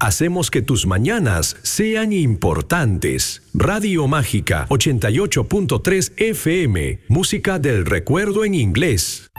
Hacemos que tus mañanas sean importantes. Radio Mágica 88.3 FM. Música del recuerdo en inglés.